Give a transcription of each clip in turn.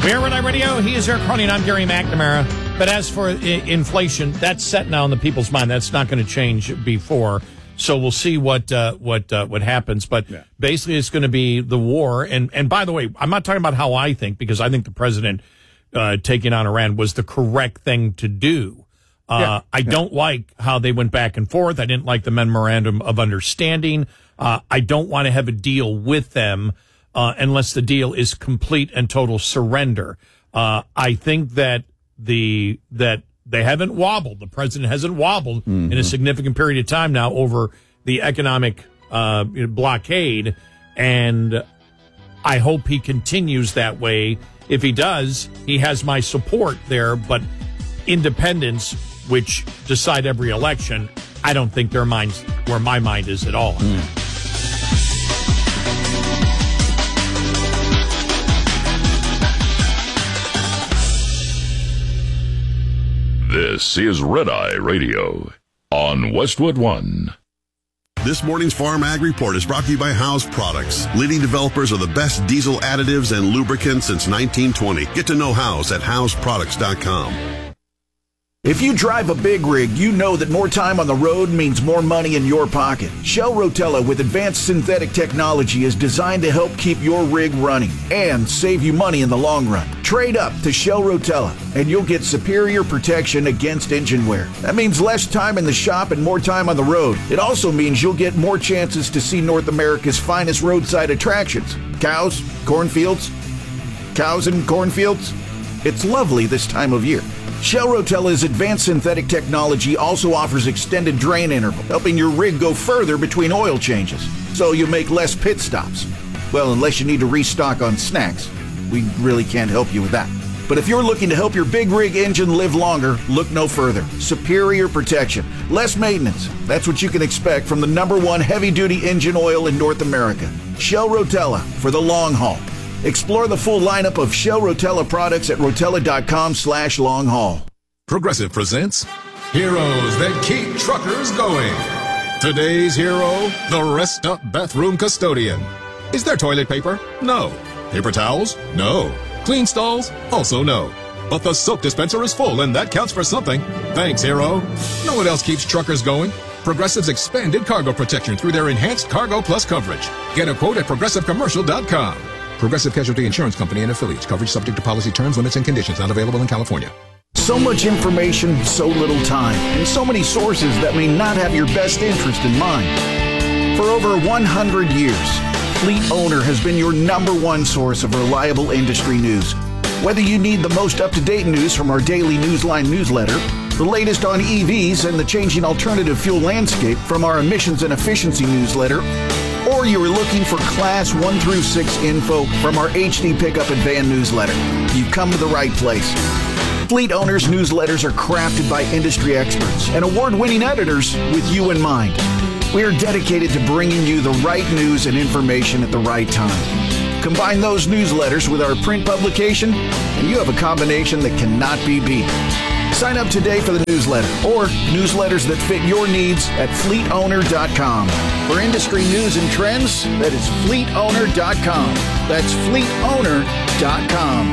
We are Red Eye Radio. He is Eric Cronin. I'm Gary McNamara. But as for inflation, that's set now in the people's mind. That's not going to change before. So we'll see what happens. But basically, it's going to be the war. And by the way, I'm not talking about how I think, because I think the president taking on Iran was the correct thing to do. I don't like how they went back and forth. I didn't like the memorandum of understanding. I don't want to have a deal with them unless the deal is complete and total surrender. I think that that they haven't wobbled. The president hasn't wobbled in a significant period of time now over the economic blockade, and I hope he continues that way. If he does, he has my support there, but independents, which decide every election, I don't think their mind's where my mind is at all. This is Red Eye Radio on Westwood One. This morning's Farm Ag Report is brought to you by House Products, leading developers of the best diesel additives and lubricants since 1920. Get to know House at houseproducts.com. If you drive a big rig, you know that more time on the road means more money in your pocket. Shell Rotella with advanced synthetic technology is designed to help keep your rig running and save you money in the long run. Trade up to Shell Rotella and you'll get superior protection against engine wear. That means less time in the shop and more time on the road. It also means you'll get more chances to see North America's finest roadside attractions. Cows, cornfields, cows and cornfields. It's lovely this time of year. Shell Rotella's advanced synthetic technology also offers extended drain interval, helping your rig go further between oil changes, so you make less pit stops. Well, unless you need to restock on snacks. We really can't help you with that. But if you're looking to help your big rig engine live longer, look no further. Superior protection, less maintenance. That's what you can expect from the #1 heavy-duty engine oil in North America. Shell Rotella for the long haul. Explore the full lineup of Shell Rotella products at rotella.com/long-haul. Progressive presents Heroes That Keep Truckers Going. Today's hero, the Rest Up Bathroom Custodian. Is there toilet paper? No. Paper towels? No. Clean stalls? Also no. But the soap dispenser is full, and that counts for something. Thanks, hero. Know what else keeps truckers going? Progressive's expanded cargo protection through their enhanced Cargo Plus coverage. Get a quote at progressivecommercial.com. Progressive Casualty Insurance Company and affiliates. Coverage subject to policy terms, limits, and conditions. Not available in California. So much information, so little time, and so many sources that may not have your best interest in mind. For over 100 years, Fleet Owner has been your #1 source of reliable industry news. Whether you need the most up-to-date news from our daily Newsline newsletter, the latest on EVs and the changing alternative fuel landscape from our emissions and efficiency newsletter, or you are looking for Class 1 through 6 info from our HD Pickup and Van newsletter, you've come to the right place. Fleet Owners newsletters are crafted by industry experts and award-winning editors with you in mind. We are dedicated to bringing you the right news and information at the right time. Combine those newsletters with our print publication, and you have a combination that cannot be beat. Sign up today for the newsletter or newsletters that fit your needs at fleetowner.com. For industry news and trends, that is fleetowner.com. That's fleetowner.com.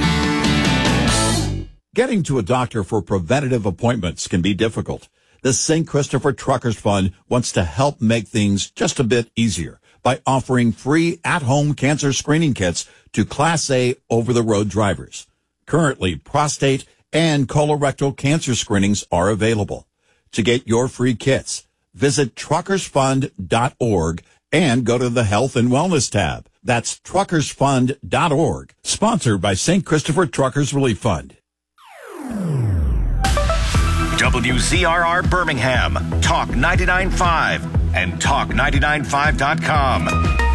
Getting to a doctor for preventative appointments can be difficult. The St. Christopher Truckers Fund wants to help make things just a bit easier by offering free at-home cancer screening kits to Class A over-the-road drivers. Currently, prostate and colorectal cancer screenings are available. To get your free kits, visit truckersfund.org and go to the Health and Wellness tab. That's truckersfund.org, sponsored by St. Christopher Truckers Relief Fund. WZRR Birmingham, Talk 99.5 and Talk995.com.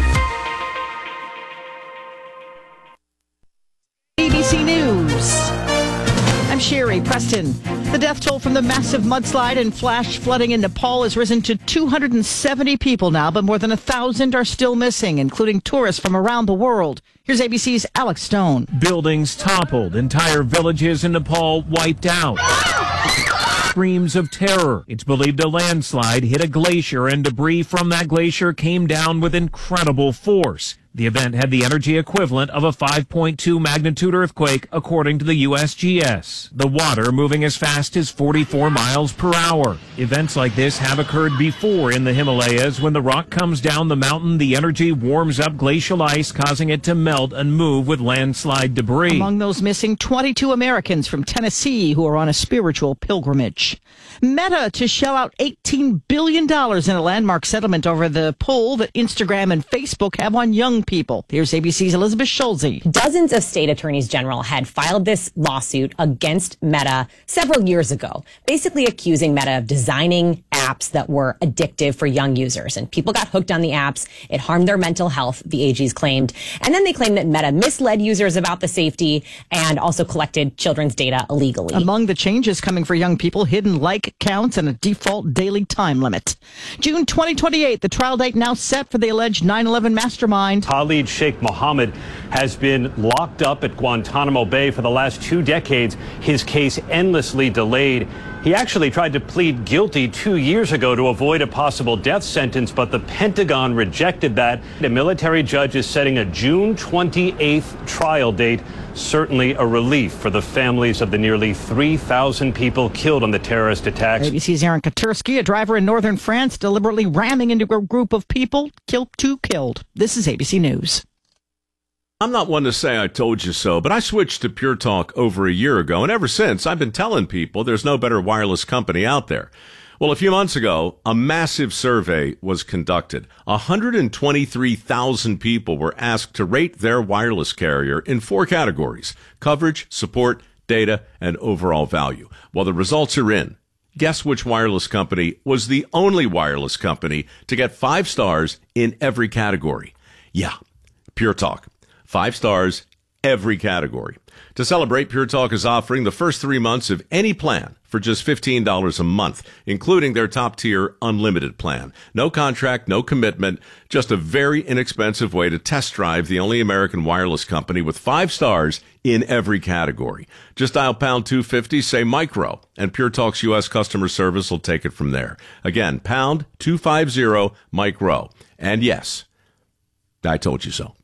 ABC News. I'm Sherry Preston. The death toll from the massive mudslide and flash flooding in Nepal has risen to 270 people now, but more than 1,000 are still missing, including tourists from around the world. Here's ABC's Alex Stone. Buildings toppled, entire villages in Nepal wiped out. Screams of terror. It's believed a landslide hit a glacier and debris from that glacier came down with incredible force. The event had the energy equivalent of a 5.2 magnitude earthquake, according to the USGS. The water moving as fast as 44 miles per hour. Events like this have occurred before in the Himalayas. When the rock comes down the mountain, the energy warms up glacial ice, causing it to melt and move with landslide debris. Among those missing, 22 Americans from Tennessee who are on a spiritual pilgrimage. Meta to shell out $18 billion in a landmark settlement over the pull that Instagram and Facebook have on young people. Here's ABC's Elizabeth Schulze. Dozens of state attorneys general had filed this lawsuit against Meta several years ago, basically accusing Meta of designing apps that were addictive for young users. And people got hooked on the apps. It harmed their mental health, the AGs claimed. And then they claimed that Meta misled users about the safety and also collected children's data illegally. Among the changes coming for young people, hidden like counts and a default daily time limit. June 2028, the trial date now set for the alleged 9/11 mastermind. Khalid Sheikh Mohammed has been locked up at Guantanamo Bay for the last 2 decades, his case endlessly delayed. He actually tried to plead guilty 2 years ago to avoid a possible death sentence, but the Pentagon rejected that. A military judge is setting a June 28th trial date, certainly a relief for the families of the nearly 3,000 people killed on the terrorist attacks. ABC's Aaron Katursky, a driver in northern France, deliberately ramming into a group of people, two killed. This is ABC News. I'm not one to say I told you so, but I switched to Pure Talk over a year ago, and ever since, I've been telling people there's no better wireless company out there. Well, a few months ago, a massive survey was conducted. 123,000 people were asked to rate their wireless carrier in 4 categories: coverage, support, data, and overall value. Well, the results are in. Guess which wireless company was the only wireless company to get 5 stars in every category? Yeah, Pure Talk. 5 stars, every category. To celebrate, Pure Talk is offering the first 3 months of any plan for just $15 a month, including their top-tier unlimited plan. No contract, no commitment, just a very inexpensive way to test drive the only American wireless company with 5 stars in every category. Just dial pound 250, say micro, and Pure Talk's U.S. customer service will take it from there. Again, pound 250 micro. And yes, I told you so.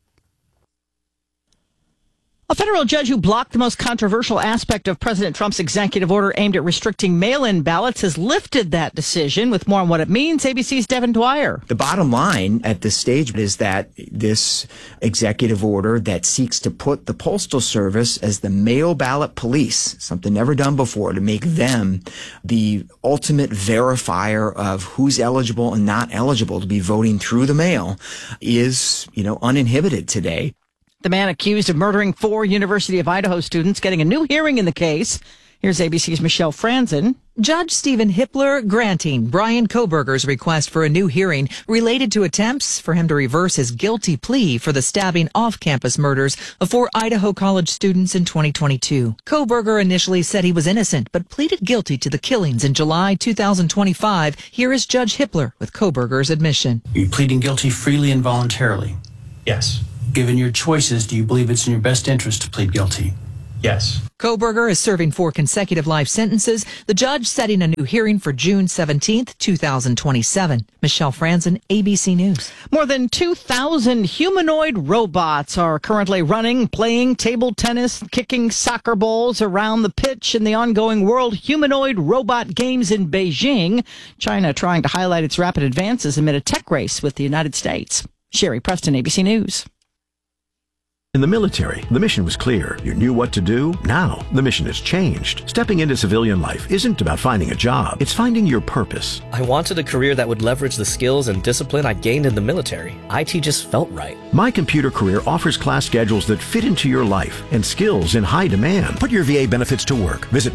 A federal judge who blocked the most controversial aspect of President Trump's executive order aimed at restricting mail-in ballots has lifted that decision. With more on what it means, ABC's Devin Dwyer. The bottom line at this stage is that this executive order that seeks to put the Postal Service as the mail ballot police, something never done before, to make them the ultimate verifier of who's eligible and not eligible to be voting through the mail, is, uninhibited today. The man accused of murdering 4 University of Idaho students getting a new hearing in the case. Here's ABC's Michelle Franzen. Judge Stephen Hippler granting Brian Kohberger's request for a new hearing related to attempts for him to reverse his guilty plea for the stabbing off-campus murders of 4 Idaho college students in 2022. Kohberger initially said he was innocent, but pleaded guilty to the killings in July 2025. Here is Judge Hippler with Kohberger's admission. Are you pleading guilty freely and voluntarily? Yes. Given your choices, do you believe it's in your best interest to plead guilty? Yes. Kohberger is serving 4 consecutive life sentences. The judge setting a new hearing for June 17th, 2027. Michelle Franzen, ABC News. More than 2,000 humanoid robots are currently running, playing table tennis, kicking soccer balls around the pitch in the ongoing World Humanoid Robot Games in Beijing. China trying to highlight its rapid advances amid a tech race with the United States. Sherry Preston, ABC News. In the military, the mission was clear. You knew what to do. Now, the mission has changed. Stepping into civilian life isn't about finding a job. It's finding your purpose. I wanted a career that would leverage the skills and discipline I gained in the military. IT just felt right. My Computer Career offers class schedules that fit into your life and skills in high demand. Put your VA benefits to work. Visit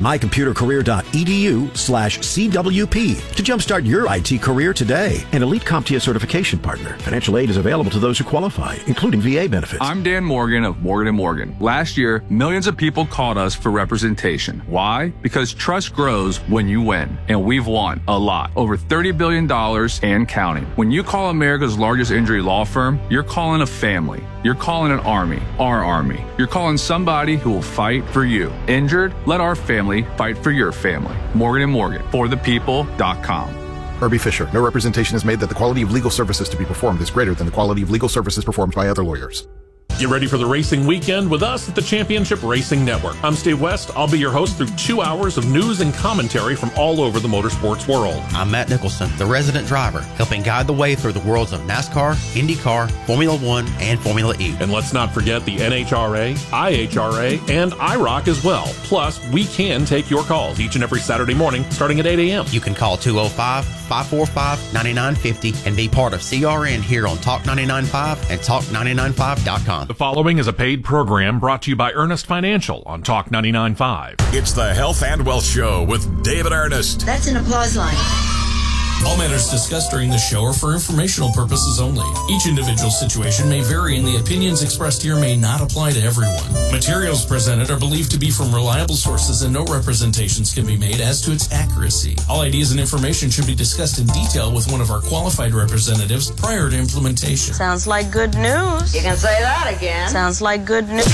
mycomputercareer.edu/CWP to jumpstart your IT career today. An elite CompTIA certification partner. Financial aid is available to those who qualify, including VA benefits. I'm Dan Morgan of Morgan & Morgan. Last year, millions of people called us for representation. Why? Because trust grows when you win. And we've won a lot. Over $30 billion and counting. When you call America's largest injury law firm, you're calling a family. You're calling an army. Our army. You're calling somebody who will fight for you. Injured? Let our family fight for your family. Morgan & Morgan. ForThePeople.com. Herbie Fisher. No representation is made that the quality of legal services to be performed is greater than the quality of legal services performed by other lawyers. Get ready for the racing weekend with us at the Championship Racing Network. I'm Steve West. I'll be your host through 2 hours of news and commentary from all over the motorsports world. I'm Matt Nicholson, the resident driver, helping guide the way through the worlds of NASCAR, IndyCar, Formula One, and Formula E. And let's not forget the NHRA, IHRA, and IROC as well. Plus, we can take your calls each and every Saturday morning starting at 8 a.m. You can call 205-545-9950 and be part of CRN here on Talk 99.5 and Talk995.com. The following is a paid program brought to you by Ernest Financial on Talk 99.5. It's the Health and Wealth Show with David Ernest. That's an applause line. All matters discussed during this show are for informational purposes only. Each individual situation may vary, and the opinions expressed here may not apply to everyone. Materials presented are believed to be from reliable sources, and no representations can be made as to its accuracy. All ideas and information should be discussed in detail with one of our qualified representatives prior to implementation. Sounds like good news. You can say that again. Sounds like good news.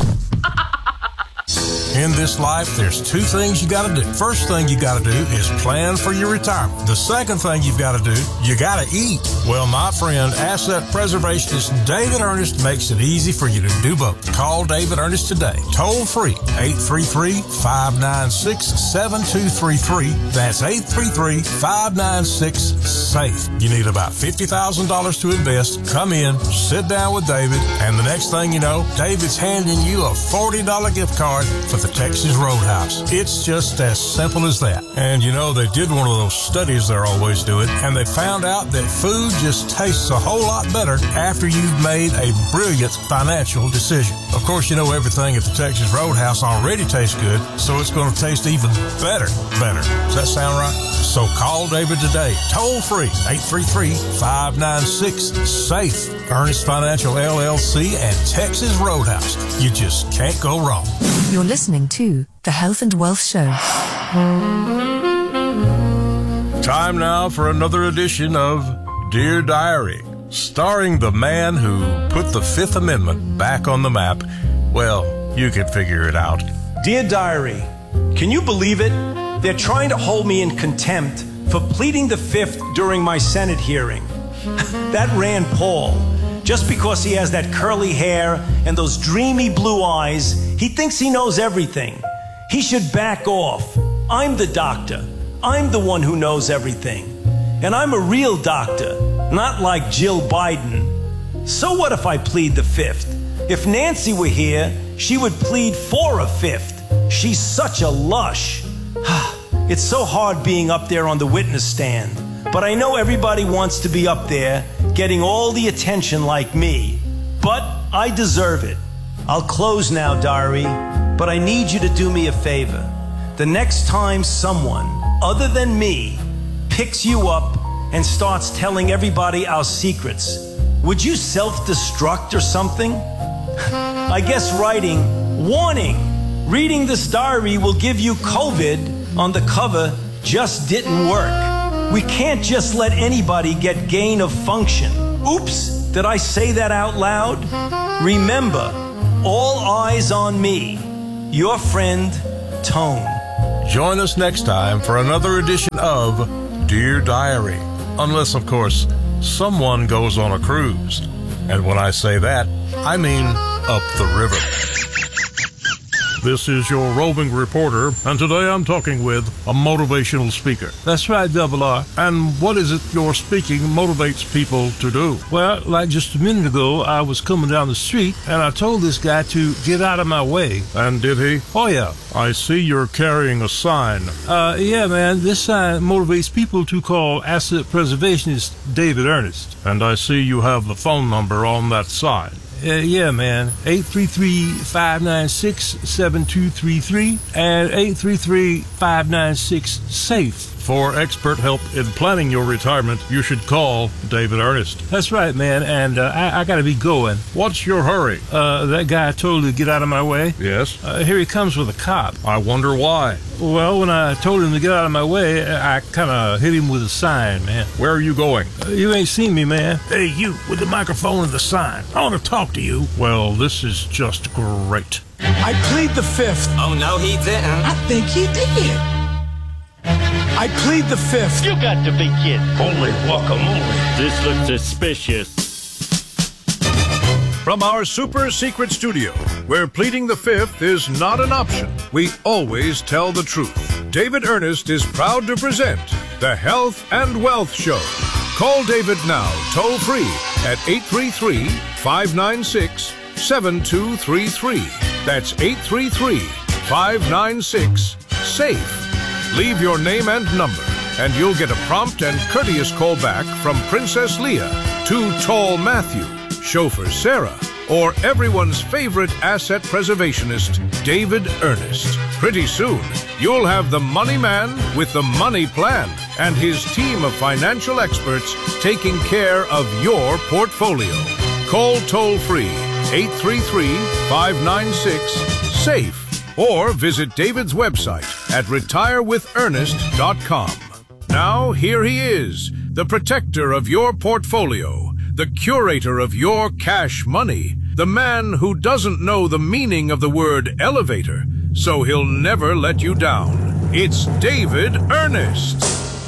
In this life, there's two things you got to do. First thing you got to do is plan for your retirement. The second thing you've got to do, you got to eat. Well, my friend, asset preservationist David Ernest makes it easy for you to do both. Call David Ernest today. Toll free, 833-596-7233. That's 833-596-SAFE. You need about $50,000 to invest. Come in, sit down with David, and the next thing you know, David's handing you a $40 gift card for the Texas Roadhouse. It's just as simple as that. And you know, they did one of those studies they're always doing, and they found out that food just tastes a whole lot better after you've made a brilliant financial decision. Of course, you know, everything at the Texas Roadhouse already tastes good, so it's going to taste even better. Does that sound right? So call David today. Toll free, 833-596-SAFE. Ernest Financial LLC and Texas Roadhouse. You just can't go wrong. You're listening to The Health and Wealth Show. Time now for another edition of Dear Diary, starring the man who put the Fifth Amendment back on the map. Well, you can figure it out. Dear Diary, can you believe it? They're trying to hold me in contempt for pleading the Fifth during my Senate hearing. That Rand Paul, just because he has that curly hair and those dreamy blue eyes, he thinks he knows everything. He should back off. I'm the doctor. I'm the one who knows everything. And I'm a real doctor, not like Jill Biden. So what if I plead the Fifth? If Nancy were here, she would plead for a Fifth. She's such a lush. It's so hard being up there on the witness stand. But I know everybody wants to be up there, getting all the attention like me. But I deserve it. I'll close now, Diary, but I need you to do me a favor. The next time someone, other than me, picks you up and starts telling everybody our secrets, would you self-destruct or something? I guess writing, "Warning, reading this diary will give you COVID" on the cover just didn't work. We can't just let anybody get gain of function. Oops, did I say that out loud? Remember, all eyes on me. Your friend, Tone. Join us next time for another edition of Dear Diary. Unless, of course, someone goes on a cruise. And when I say that, I mean up the river. This is your roving reporter, and today I'm talking with a motivational speaker. That's right, Double R. And what is it your speaking motivates people to do? Well, like just a minute ago, I was coming down the street, and I told this guy to get out of my way. And did he? Oh, yeah. I see you're carrying a sign. Yeah, man. This sign motivates people to call asset preservationist David Ernest. And I see you have the phone number on that sign. Yeah, man. 833-596-7233 and 833-596-SAFE. For expert help in planning your retirement, you should call David Ernest. That's right, man, and I gotta be going. What's your hurry? That guy told you to get out of my way. Yes? Here he comes with a cop. I wonder why. Well, when I told him to get out of my way, I kind of hit him with a sign, man. Where are you going? You ain't seen me, man. Hey, you, with the microphone and the sign. I want to talk to you. Well, this is just great. I plead the Fifth. Oh, no, he didn't. I think he did. I plead the fifth. You got to be kidding. Holy guacamole. This looks suspicious. From our super secret studio, where pleading the fifth is not an option, we always tell the truth. David Ernest is proud to present the Health and Wealth Show. Call David now, toll free at 833-596-7233. That's 833-596-SAFE. Leave your name and number, and you'll get a prompt and courteous call back from Princess Leah, Too Tall Matthew, Chauffeur Sarah, or everyone's favorite asset preservationist, David Ernest. Pretty soon, you'll have the money man with the money plan and his team of financial experts taking care of your portfolio. Call toll-free 833-596-SAFE or visit David's website at retirewithernest.com. Now, here he is, the protector of your portfolio, the curator of your cash money, the man who doesn't know the meaning of the word elevator, so he'll never let you down. It's David Ernest.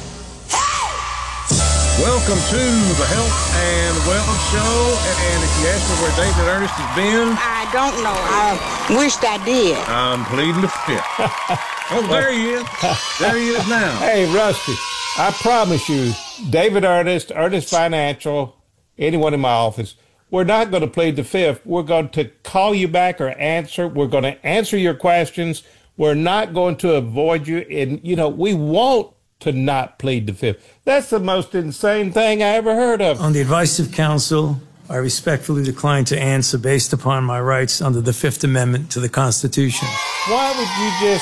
Welcome to the Health and Wealth Show. And if you ask me where David Ernest has been, I don't know. I wished I did. I'm pleading the fifth. Oh, there he is. There he is now. Hey, Rusty, I promise you, David Ernest, Ernest Financial, anyone in my office, we're not going to plead the fifth. We're going to call you back or answer. We're going to answer your questions. We're not going to avoid you. And, we want to not plead the fifth. That's the most insane thing I ever heard of. On the advice of counsel, I respectfully decline to answer based upon my rights under the Fifth Amendment to the Constitution. Why would you just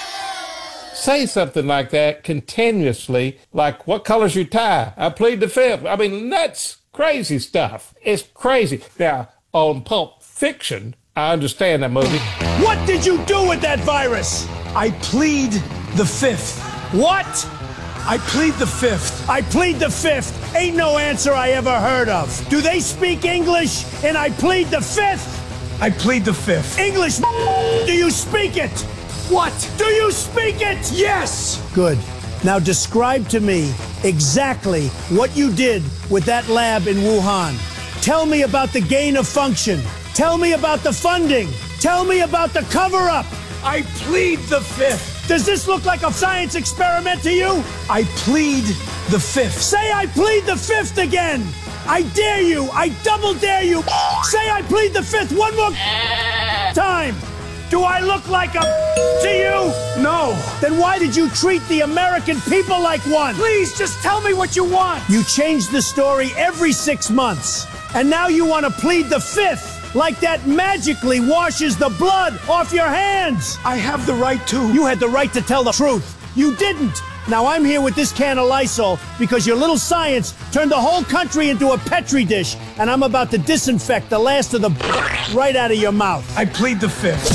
say something like that continuously? Like, what color's your tie? I plead the fifth. I mean, that's crazy stuff. It's crazy. Now, on Pulp Fiction, I understand that movie. What did you do with that virus? I plead the fifth. What? I plead the fifth. I plead the fifth. Ain't no answer I ever heard of. Do they speak English? And I plead the fifth? I plead the fifth. English, do you speak it? What? Do you speak it? Yes. Good. Now describe to me exactly what you did with that lab in Wuhan. Tell me about the gain of function. Tell me about the funding. Tell me about the cover-up. I plead the fifth. Does this look like a science experiment to you? I plead the fifth. Say I plead the fifth again. I dare you. I double dare you. Say I plead the fifth one more time. Do I look like a to you? No. Then why did you treat the American people like one? Please, just tell me what you want. You change the story every 6 months. And now you want to plead the fifth. Like that magically washes the blood off your hands. I have the right to. You had the right to tell the truth. You didn't. Now I'm here with this can of Lysol because your little science turned the whole country into a Petri dish, and I'm about to disinfect the last of the right out of your mouth. I plead the fifth.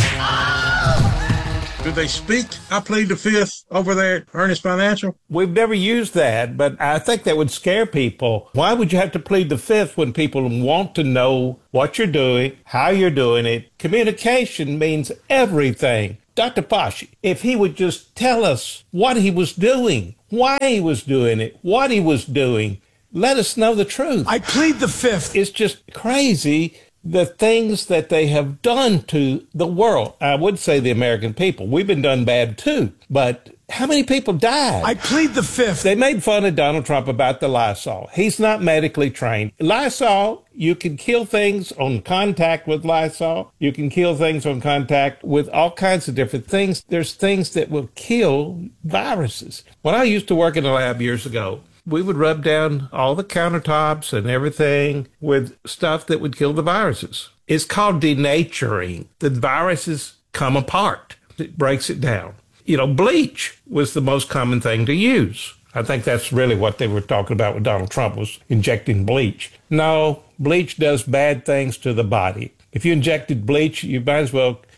Do they speak I plead the fifth over there at Ernest Financial? We've never used that, but I think that would scare people. Why would you have to plead the fifth when people want to know what you're doing, how you're doing it? Communication means everything. Dr. Fauci, if he would just tell us what he was doing, why he was doing it, what he was doing, let us know the truth. I plead the fifth. It's just crazy, the things that they have done to the world. I would say the American people. We've been done bad too, but how many people died? I plead the fifth. They made fun of Donald Trump about the Lysol. He's not medically trained. Lysol, you can kill things on contact with Lysol. You can kill things on contact with all kinds of different things. There's things that will kill viruses. When I used to work in a lab years ago, we would rub down all the countertops and everything with stuff that would kill the viruses. It's called denaturing. The viruses come apart. It breaks it down. Bleach was the most common thing to use. I think that's really what they were talking about with Donald Trump, was injecting bleach. No, bleach does bad things to the body. If you injected bleach, you might as well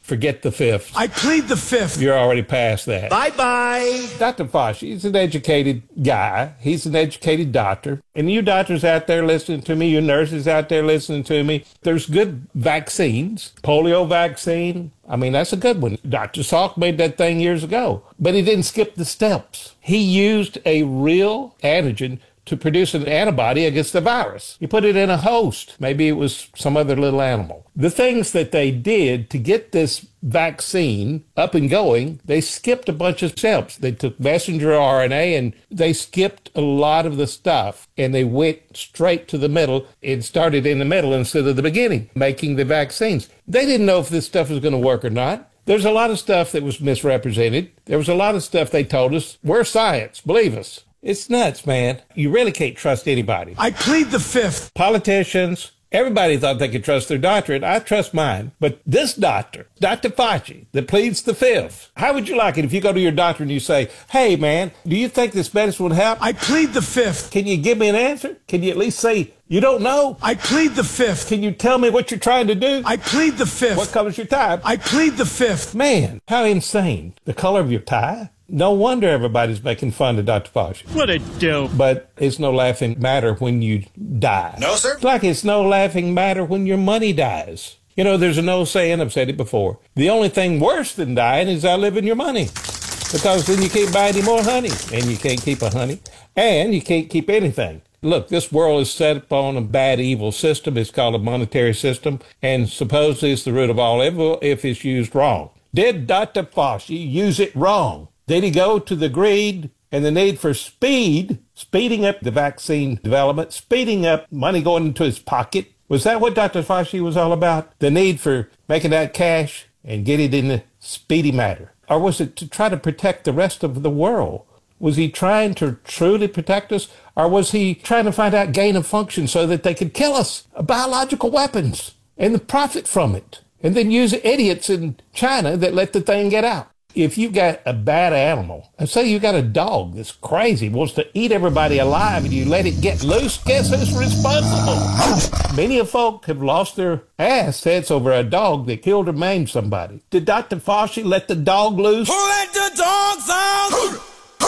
Forget the fifth. I plead the fifth. You're already past that. Bye-bye. Dr. Fauci, he's an educated guy. He's an educated doctor. And you doctors out there listening to me, you nurses out there listening to me, there's good vaccines. Polio vaccine, I mean, that's a good one. Dr. Salk made that thing years ago. But he didn't skip the steps. He used a real antigen to produce an antibody against the virus. You put it in a host. Maybe it was some other little animal. The things that they did to get this vaccine up and going, they skipped a bunch of steps. They took messenger RNA and they skipped a lot of the stuff, and they went straight to the middle and started in the middle instead of the beginning, making the vaccines. They didn't know if this stuff was going to work or not. There's a lot of stuff that was misrepresented. There was a lot of stuff they told us, we're science, believe us. It's nuts, man. You really can't trust anybody. I plead the fifth. Politicians, everybody thought they could trust their doctorate. I trust mine. But this doctor, Dr. Fauci, that pleads the fifth, how would you like it if you go to your doctor and you say, hey, man, do you think this medicine would help? I plead the fifth. Can you give me an answer? Can you at least say, you don't know? I plead the fifth. Can you tell me what you're trying to do? I plead the fifth. What color's your tie? I plead the fifth. Man, how insane. The color of your tie? No wonder everybody's making fun of Dr. Fauci. What a dope. But it's no laughing matter when you die. No, sir. It's like it's no laughing matter when your money dies. You know, there's an old saying, I've said it before. The only thing worse than dying is outliving your money. Because then you can't buy any more honey. And you can't keep a honey. And you can't keep anything. Look, this world is set upon a bad, evil system. It's called a monetary system. And supposedly it's the root of all evil if it's used wrong. Did Dr. Fauci use it wrong? Did he go to the greed and the need for speed, speeding up the vaccine development, speeding up money going into his pocket? Was that what Dr. Fauci was all about? The need for making that cash and get it in a speedy matter? Or was it to try to protect the rest of the world? Was he trying to truly protect us? Or was he trying to find out gain of function so that they could kill us? Biological weapons and the profit from it. And then use idiots in China that let the thing get out. If you've got a bad animal, and say you got a dog that's crazy, wants to eat everybody alive, and you let it get loose, guess who's responsible? Many of folk have lost their assets over a dog that killed or maimed somebody. Did Dr. Fauci let the dog loose? Who let the dogs out?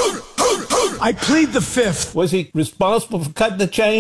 I plead the fifth. Was he responsible for cutting the chain?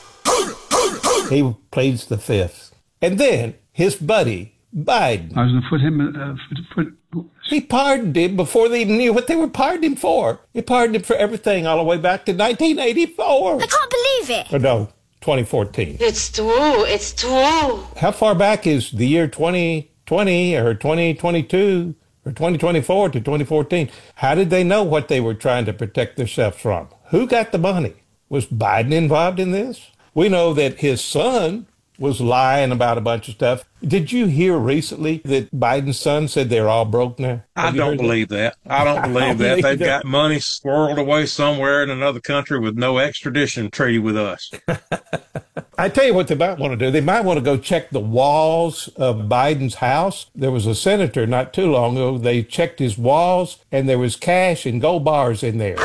He pleads the fifth. And then his buddy, Biden. I was going to put him He pardoned him before they even knew what they were pardoning him for. He pardoned him for everything all the way back to 1984. I can't believe it. Or no, 2014. It's true. It's true. How far back is the year 2020 or 2022 or 2024 to 2014? How did they know what they were trying to protect themselves from? Who got the money? Was Biden involved in this? We know that his son was lying about a bunch of stuff. Did you hear recently that Biden's son said they're all broke now? I don't believe that. I don't believe that. They've got money squirreled away somewhere in another country with no extradition treaty with us. I tell you what they might want to do. They might want to go check the walls of Biden's house. There was a senator not too long ago. They checked his walls, and there was cash and gold bars in there.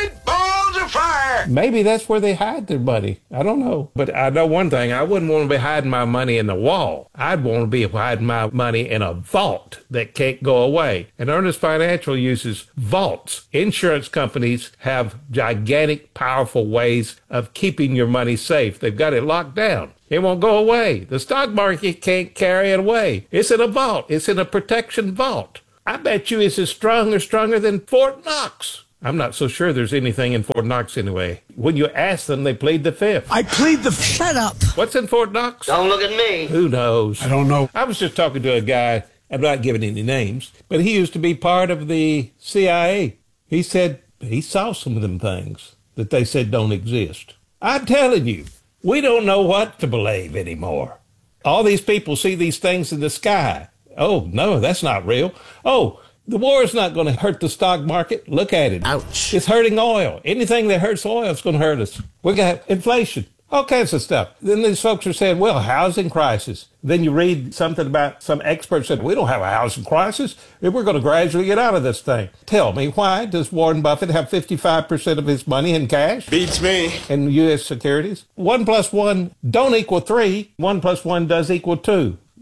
Maybe that's where they hide their money. I don't know. But I know one thing. I wouldn't want to be hiding my money in the wall. I'd want to be hiding my money in a vault that can't go away. And Earnest Financial uses vaults. Insurance companies have gigantic, powerful ways of keeping your money safe. They've got it locked down. It won't go away. The stock market can't carry it away. It's in a vault. It's in a protection vault. I bet you it's as strong or stronger than Fort Knox. I'm not so sure there's anything in Fort Knox anyway. When you ask them, they plead the fifth. I plead the Shut up. What's in Fort Knox? Don't look at me. Who knows? I don't know. I was just talking to a guy, I'm not giving any names, but he used to be part of the CIA. He said he saw some of them things that they said don't exist. I'm telling you, we don't know what to believe anymore. All these people see these things in the sky. Oh, no, that's not real. Oh, the war is not going to hurt the stock market. Look at it. Ouch. It's hurting oil. Anything that hurts oil is going to hurt us. We got inflation, all kinds of stuff. Then these folks are saying, well, housing crisis. Then you read something about some experts said, we don't have a housing crisis. We're going to gradually get out of this thing. Tell me, why does Warren Buffett have 55% of his money in cash? Beats me. In U.S. securities? 1 + 1 don't equal 3. 1 + 1 does equal 2.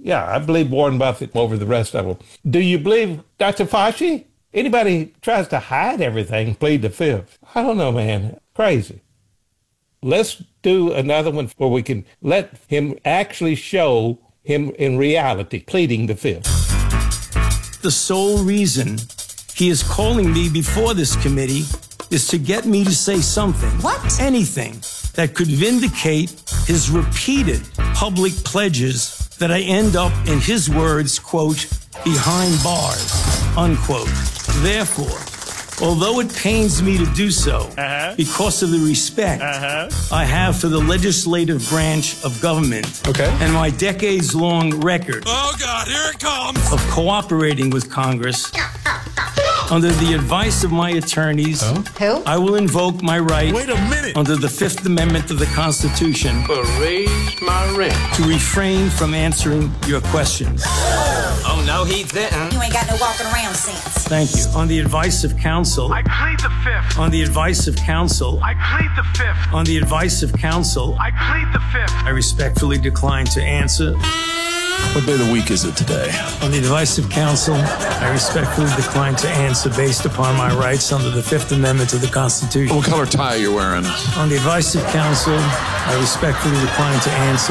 Yeah, I believe Warren Buffett over the rest of them. Do you believe Dr. Fauci? Anybody tries to hide everything, plead the fifth. I don't know, man. Crazy. Let's do another one where we can let him actually show him in reality, pleading the fifth. The sole reason he is calling me before this committee is to get me to say something. What? Anything that could vindicate his repeated public pledges that I end up, in his words, quote, behind bars, unquote. Therefore, although it pains me to do so because of the respect I have for the legislative branch of government and my decades-long record of cooperating with Congress, under the advice of my attorneys, I will invoke my right under the Fifth Amendment of the Constitution Raise my rent. to refrain from answering your questions. Oh, no, he didn't. You ain't got no walking around sense. Thank you. On the advice of counsel. I plead the fifth. On the advice of counsel. I plead the fifth. On the advice of counsel. I plead the fifth. I respectfully decline to answer. What day of the week is it today? On the advice of counsel, I respectfully decline to answer based upon my rights under the Fifth Amendment of the Constitution. What color tie are you wearing? On the advice of counsel, I respectfully decline to answer.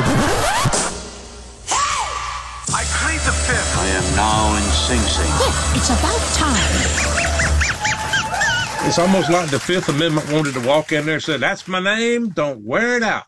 I plead the fifth. I am now in Sing Sing. Look, it's about time. It's almost like the Fifth Amendment wanted to walk in there and say, that's my name, don't wear it out.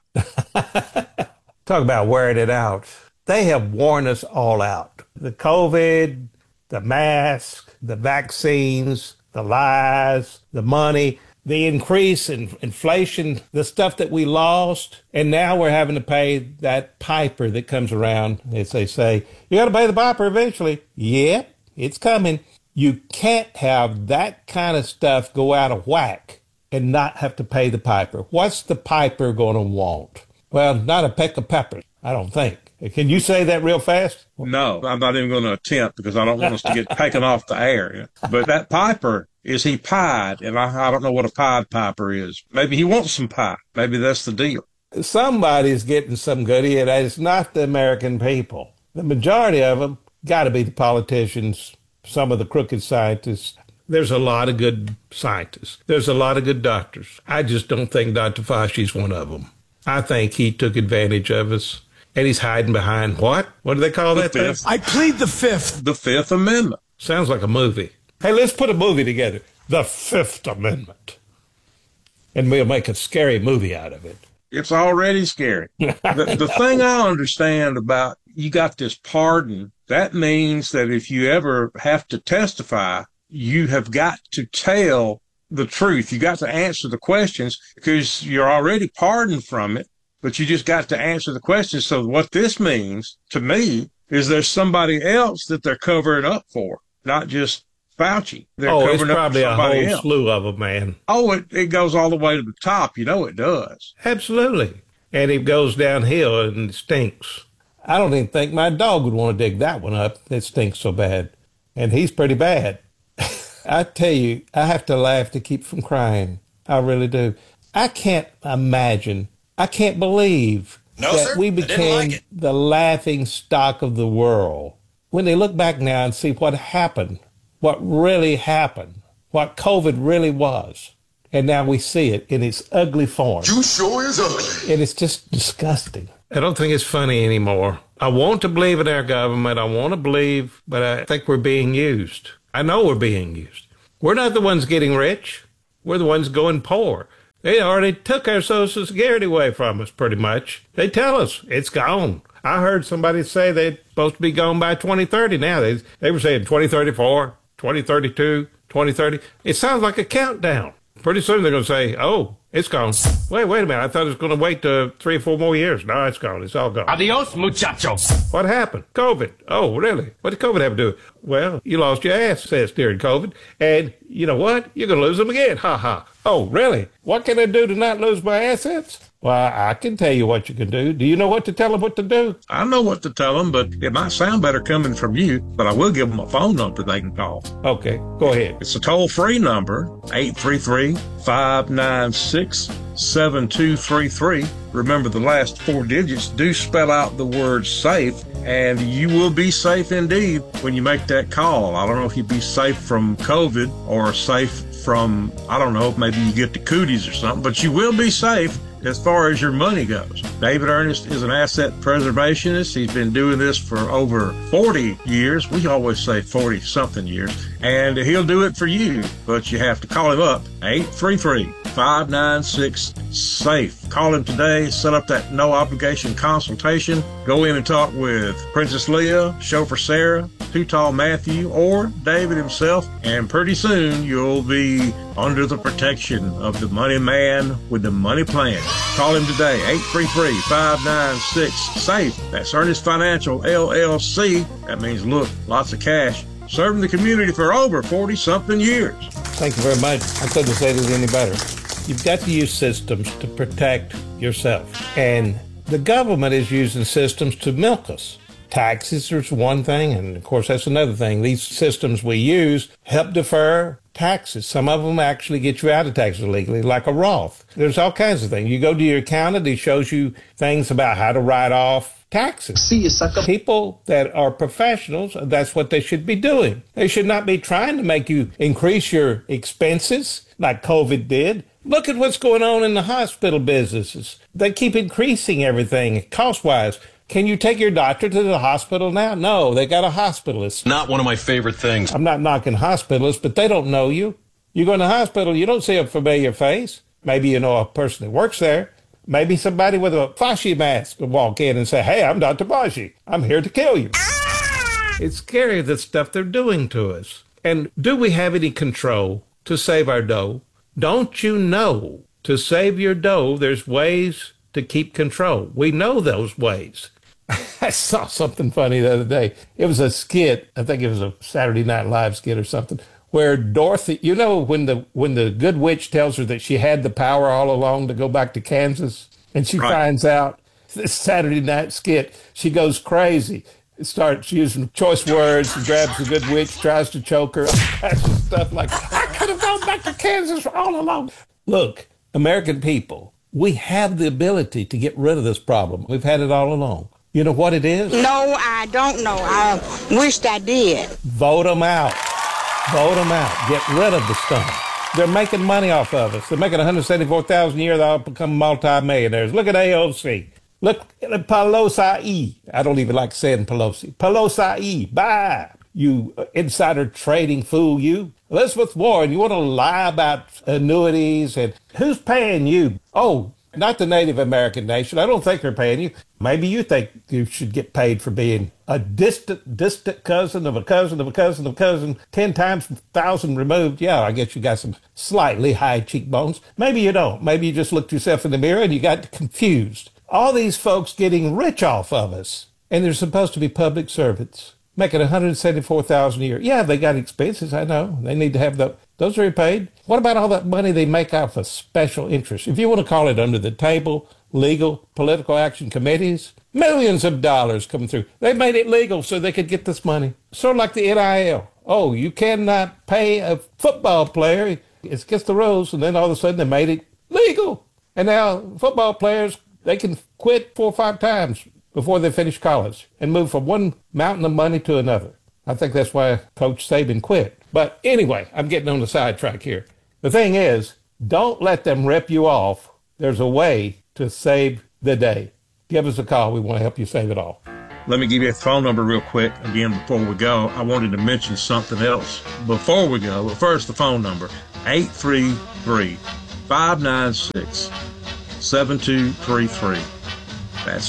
Talk about wearing it out. They have worn us all out. The COVID, the mask, the vaccines, the lies, the money, the increase in inflation, the stuff that we lost. And now we're having to pay that piper that comes around, as they say. You got to pay the piper eventually. Yeah, it's coming. You can't have that kind of stuff go out of whack and not have to pay the piper. What's the piper going to want? Well, not a peck of peppers, I don't think. Can you say that real fast? No, I'm not even going to attempt because I don't want us to get taken off the air. But that piper, is he pied? And I don't know what a pied piper is. Maybe he wants some pie. Maybe that's the deal. Somebody's getting some goodie, and it's not the American people. The majority of them got to be the politicians, some of the crooked scientists. There's a lot of good scientists. There's a lot of good doctors. I just don't think Dr. Fauci's one of them. I think he took advantage of us. And he's hiding behind what? What do they call that thing? I plead the fifth. The Fifth Amendment. Sounds like a movie. Hey, let's put a movie together. The Fifth Amendment. And we'll make a scary movie out of it. It's already scary. The thing I understand about you got this pardon, that means that if you ever have to testify, you have got to tell the truth. You got to answer the questions because you're already pardoned from it. But you just got to answer the question. So what this means to me is there's somebody else that they're covering up for, not just Fauci. They're it's covering probably up a for whole somebody else. slew of them, man. Oh, it goes all the way to the top. You know it does. Absolutely. And it goes downhill and it stinks. I don't even think my dog would want to dig that one up. It stinks so bad. And he's pretty bad. I tell you, I have to laugh to keep from crying. I really do. I can't imagine. I can't believe that we became the laughing stock of the world. When they look back now and see what happened, what really happened, what COVID really was, and now we see it in its ugly form. You sure is ugly. And it's just disgusting. I don't think it's funny anymore. I want to believe in our government. I want to believe, but I think we're being used. I know we're being used. We're not the ones getting rich. We're the ones going poor. They already took our Social Security away from us, pretty much. They tell us it's gone. I heard somebody say they're supposed to be gone by 2030 now. They were saying 2034, 2032, 2030. It sounds like a countdown. Pretty soon they're going to say, oh, it's gone. Wait a minute. I thought it was going to wait 3 or 4 more years. No, it's gone. It's all gone. Adios, muchachos. What happened? COVID. Oh, really? What did COVID have to do with it? Well, you lost your assets during COVID. And you know what? You're going to lose them again. Ha ha. Oh, really? What can I do to not lose my assets? Well, I can tell you what you can do. Do you know what to tell them what to do? I know what to tell them, but it might sound better coming from you, but I will give them a phone number they can call. Okay, go ahead. It's a toll-free number, 833-596-7233. Remember, the last 4 digits do spell out the word safe, and you will be safe indeed when you make that call. I don't know if you'd be safe from COVID or safe from, I don't know, maybe you get the cooties or something, but you will be safe as far as your money goes. David Ernest is an asset preservationist. He's been doing this for over 40 years. We always say 40-something years. And he'll do it for you, but you have to call him up, 833-596-SAFE. Call him today, set up that no-obligation consultation. Go in and talk with Princess Leah, Chauffeur Sarah, Too Tall Matthew, or David himself, and pretty soon you'll be under the protection of the money man with the money plan. Call him today, 833-596-SAFE. That's Ernest Financial, LLC. That means, look, lots of cash. Serving the community for over 40-something years. Thank you very much. I couldn't say it any better. You've got to use systems to protect yourself. And the government is using systems to milk us. Taxes is one thing, and of course that's another thing. These systems we use help defer taxes. Some of them actually get you out of taxes legally, like a Roth. There's all kinds of things. You go to your accountant, he shows you things about how to write off taxes. See you, sucker. People that are professionals, that's what they should be doing. They should not be trying to make you increase your expenses like COVID did. Look at what's going on in the hospital businesses. They keep increasing everything cost-wise. Can you take your doctor to the hospital now? No, they got a hospitalist. Not one of my favorite things. I'm not knocking hospitalists, but they don't know you. You go in the hospital, you don't see a familiar face. Maybe you know a person that works there. Maybe somebody with a Fauci mask will walk in and say, hey, I'm Dr. Fauci. I'm here to kill you. It's scary, the stuff they're doing to us. And do we have any control to save our dough? Don't you know to save your dough, there's ways to keep control. We know those ways. I saw something funny the other day. It was a skit. I think it was a Saturday Night Live skit or something, where Dorothy, you know, when the good witch tells her that she had the power all along to go back to Kansas, and she finds out this Saturday night skit, she goes crazy. Starts using choice words, grabs the good witch, tries to choke her, stuff like, I could have gone back to Kansas all along. Look, American people, we have the ability to get rid of this problem. We've had it all along. You know what it is? No, I don't know. I wished I did. Vote them out. Vote them out. Get rid of the stuff. They're making money off of us. They're making $174,000 a year. They'll become multimillionaires. Look at AOC. Look at Pelosi. I don't even like saying Pelosi. Pelosi. Bye. You insider trading fool, you. Elizabeth Warren, you want to lie about annuities and who's paying you? Oh, not the Native American nation. I don't think they're paying you. Maybe you think you should get paid for being a distant cousin of a cousin of a cousin of a cousin, 10 times 1,000 removed. Yeah, I guess you got some slightly high cheekbones. Maybe you don't. Maybe you just looked yourself in the mirror and you got confused. All these folks getting rich off of us, and they're supposed to be public servants, making $174,000 a year. Yeah, they got expenses, I know. They need to have those are paid. What about all that money they make off of special interests? If you want to call it under the table, legal, political action committees, millions of dollars come through. They made it legal so they could get this money. Sort of like the NIL. Oh, you cannot pay a football player. It's against the rules. And then all of a sudden they made it legal. And now football players, they can quit 4 or 5 times before they finish college and move from one mountain of money to another. I think that's why Coach Saban quit. But anyway, I'm getting on the sidetrack here. The thing is, don't let them rip you off. There's a way to save the day. Give us a call. We want to help you save it all. Let me give you a phone number real quick again before we go. I wanted to mention something else before we go. But first, the phone number, 833-596-7233. That's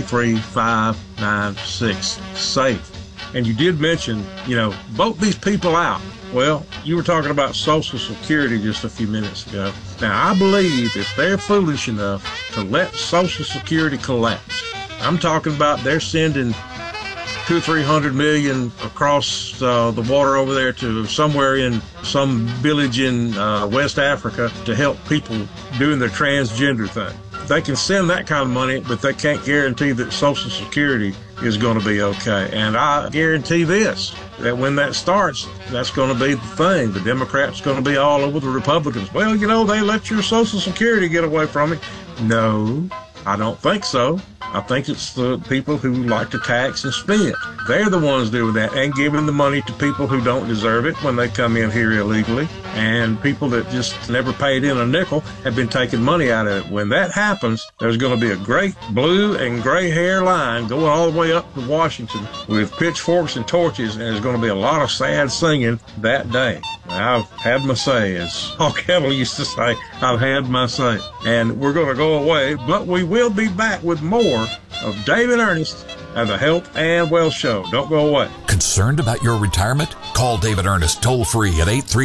833-596-SAFE. And you did mention, vote these people out. Well, you were talking about Social Security just a few minutes ago. Now, I believe if they're foolish enough to let Social Security collapse, I'm talking about they're sending $200-300 million across the water over there to somewhere in some village in West Africa to help people doing their transgender thing. They can send that kind of money, but they can't guarantee that Social Security is going to be okay. And I guarantee this, that when that starts, that's going to be the thing. The Democrats going to be all over the Republicans. Well, you know, they let your Social Security get away from it. No, I don't think so. I think it's the people who like to tax and spend. They're the ones doing that and giving the money to people who don't deserve it when they come in here illegally. And people that just never paid in a nickel have been taking money out of it. When that happens, there's going to be a great blue and gray hair line going all the way up to Washington with pitchforks and torches, and there's going to be a lot of sad singing that day. I've had my say, as Paul Kettle used to say, I've had my say. And we're going to go away, but we will be back with more of David Ernest and the Health and Wealth Show. Don't go away. Concerned about your retirement? Call David Ernest toll free at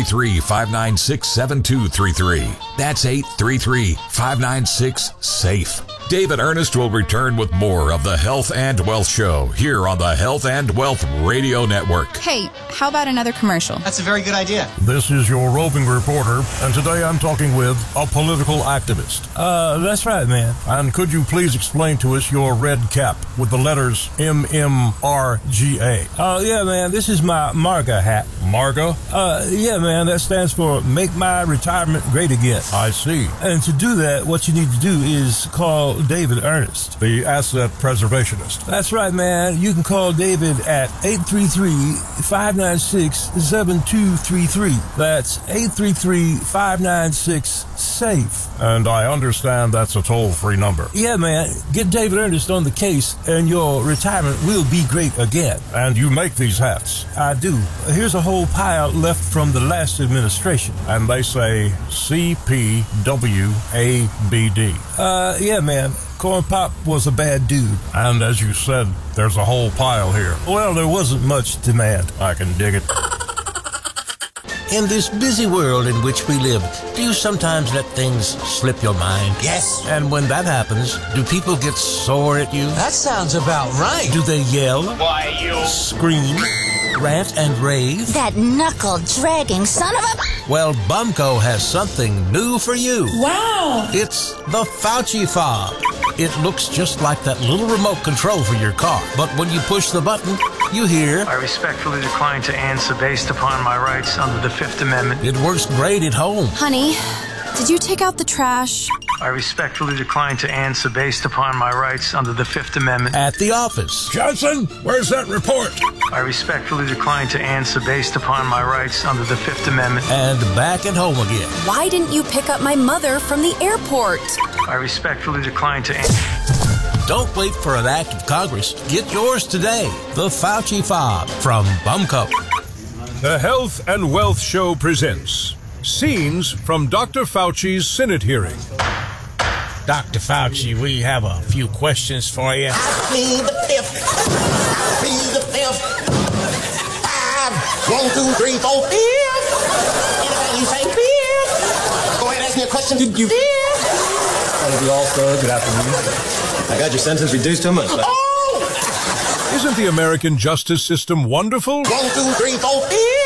833-596-7233. That's 833-596-SAFE. David Ernest will return with more of the Health and Wealth Show here on the Health and Wealth Radio Network. Hey, how about another commercial? That's a very good idea. This is your roving reporter, and today I'm talking with a political activist. That's right, man. And could you please explain to us your red cap with the letters MMRGA? Yeah, man, this is my MARGA hat. MARGA? Yeah, man, that stands for Make My Retirement Great Again. I see. And to do that, what you need to do is call David Ernest, the asset preservationist. That's right, man. You can call David at 833-596-7233. That's 833-596-SAFE. And I understand that's a toll-free number. Yeah, man. Get David Ernest on the case, and your retirement will be great again. And you make these hats? I do. Here's a whole pile left from the last administration. And they say CPWABD. Yeah, man. Corn Pop was a bad dude. And as you said, there's a whole pile here. Well, there wasn't much demand. I can dig it. In this busy world in which we live, do you sometimes let things slip your mind? Yes. And when that happens, do people get sore at you? That sounds about right. Do they yell? Why, you... Scream? Rant and rave? That knuckle-dragging son of a... Well, Bumco has something new for you. Wow! It's the Fauci fob. It looks just like that little remote control for your car. But when you push the button, you hear... I respectfully decline to answer based upon my rights under the Fifth Amendment. It works great at home. Honey, did you take out the trash? I respectfully decline to answer based upon my rights under the Fifth Amendment. At the office. Johnson, where's that report? I respectfully decline to answer based upon my rights under the Fifth Amendment. And back at home again. Why didn't you pick up my mother from the airport? I respectfully decline to answer. Don't wait for an act of Congress. Get yours today. The Fauci fob from Bumco. The Health and Wealth Show presents scenes from Dr. Fauci's Senate hearing. Dr. Fauci, we have a few questions for you. I plead the fifth. I plead the fifth. 5, 1, 2, 3, 4, 5. Anything you say, fifth. Go ahead and ask me a question. Did you? Thank you all, sir. Good afternoon. I got your sentence reduced to a month. Oh! Isn't the American justice system wonderful? 1, 2, 3, 4, 5.